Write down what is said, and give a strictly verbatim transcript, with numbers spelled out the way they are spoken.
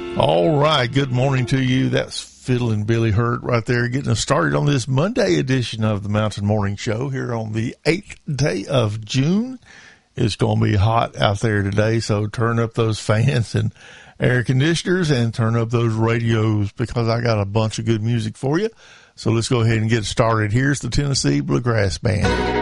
All right, good morning to you. That's Fiddlin' Billy Hurt right there, getting us started on this Monday edition of the Mountain Morning Show here on the eighth day of June. It's going to be hot out there today, so turn up those fans and air conditioners and turn up those radios because I got a bunch of good music for you. So let's go ahead and get started. Here's the Tennessee Bluegrass Band.